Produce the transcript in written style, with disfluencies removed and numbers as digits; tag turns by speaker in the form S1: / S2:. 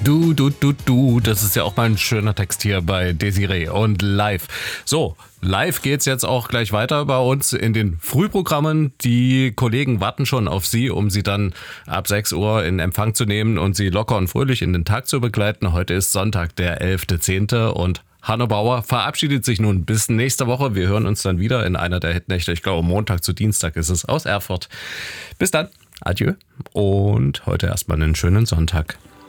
S1: Das ist ja auch mal ein schöner Text hier bei Desiree und live. So, live geht's jetzt auch gleich weiter bei uns in den Frühprogrammen. Die Kollegen warten schon auf Sie, um Sie dann ab 6 Uhr in Empfang zu nehmen und Sie locker und fröhlich in den Tag zu begleiten. Heute ist Sonntag, der 11.10. und Hanno Bauer verabschiedet sich nun bis nächste Woche. Wir hören uns dann wieder in einer der Hitnächte. Ich glaube, Montag zu Dienstag ist es aus Erfurt. Bis dann. Adieu und heute erstmal einen schönen Sonntag.